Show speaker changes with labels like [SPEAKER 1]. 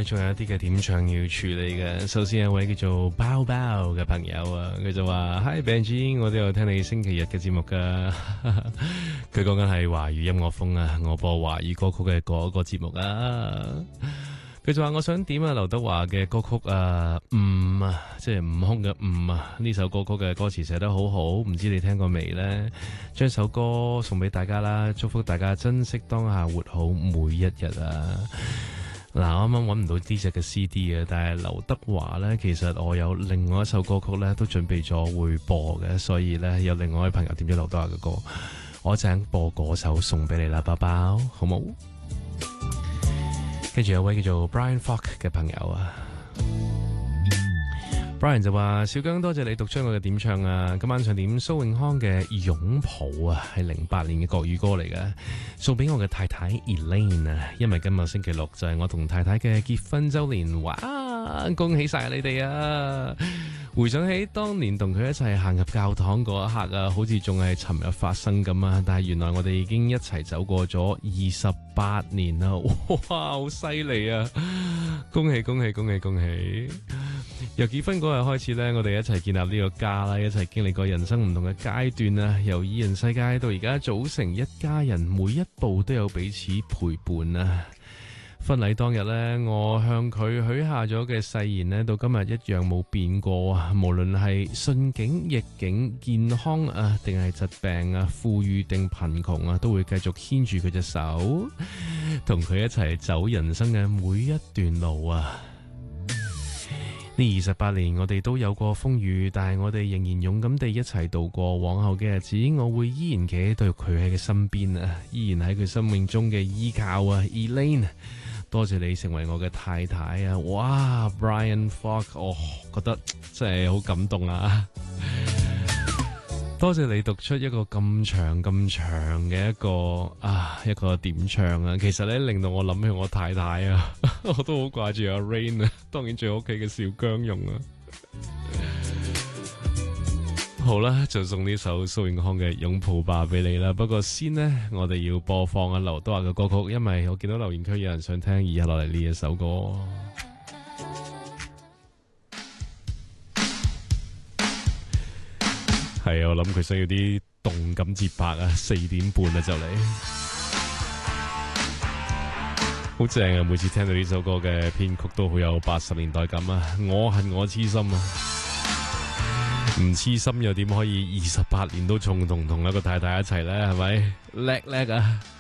[SPEAKER 1] 仲有一啲嘅點唱要處理嘅。首先有一位叫做包包嘅朋友啊，佢就話 Hi Benji， 我都有聽你星期日嘅節目噶。佢講緊係華語音樂風啊，我播華語歌曲嘅嗰個節目啊。佢就話我想點啊劉德華嘅歌曲啊，即係悟空嘅悟啊，呢首歌曲嘅歌詞寫得好好，唔知你聽過未呢？將首歌送俾大家啦，祝福大家珍惜當下，活好每一日啊！嗱，我啱啱揾唔到呢隻嘅 CD 啊，但係劉德華呢，其實我有另外一首歌曲呢，都準備咗會播嘅，所以呢，有另外一位朋友點咗劉德華嘅歌，我就播嗰首送俾你啦，包包好冇？跟住有位叫做 Brian Falk 嘅朋友啊 Brian 就話小姜多謝你讀出我嘅點唱啊，今晚想點蘇永康嘅擁抱啊，係08年嘅國語歌嚟嘅，送俾我嘅太太 Elaine 啊，因為今日星期六就係我同太太嘅結婚周年，哇，恭喜晒你哋啊！回想起當年同佢一齊行入教堂嗰一刻啊，好似仲係尋日發生咁啊！但係原來我哋已經一齊走過咗28年啦，哇，好犀利啊！恭喜恭喜恭喜恭喜！由結婚嗰日開始呢，我哋一齊建立呢個家啦，一齊經歷過人生唔同嘅階段啊，由二人世界到而家組成一家人，每一步都有彼此陪伴啊！婚禮當日呢，我向佢許下咗嘅誓言呢，到今日一樣冇變過啊！無論係順境逆境、健康啊，定係疾病啊、富裕定貧窮啊，都會繼續牽住佢隻手，同佢一齊走人生嘅每一段路啊！呢28年我哋都有過風雨，但係我哋仍然勇敢地一齊度過往後嘅日子。我會依然企喺度，佢喺佢身邊啊，依然喺佢生命中嘅依靠啊 ，Elaine。多謝你成為我嘅太太啊！哇 ，Brian Falk， 我覺得真係好感動啊！多謝你讀出一個咁長嘅一個點唱啊！其實咧令到我諗起我太太啊，我都好掛住阿 Rain 啊，當然最屋企嘅小姜蓉啊！好啦，就送呢首蘇永康嘅擁抱吧俾你啦。不過先呢，我哋要播放阿劉德華嘅歌曲，因為我見到留言區有人想聽以下落嚟呢一首歌。係啊，我諗佢需要啲動感節拍啊，4點半啊就嚟，好正啊！每次聽到呢首歌嘅編曲都好有80年代感啊！我恨我痴心啊！唔痴心又點可以28年都仲同一個太太一齊呢？係咪叻啊？